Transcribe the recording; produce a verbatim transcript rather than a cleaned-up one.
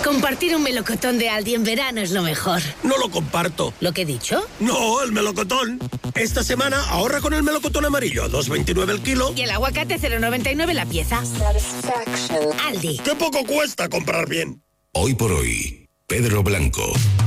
Compartir un melocotón de Aldi en verano es lo mejor. No lo comparto. ¿Lo que he dicho? No, el melocotón. Esta semana ahorra con el melocotón amarillo, dos veintinueve el kilo. Y el aguacate cero noventa y nueve la pieza. Aldi. ¡Qué poco cuesta comprar bien! Hoy por hoy, Pedro Blanco.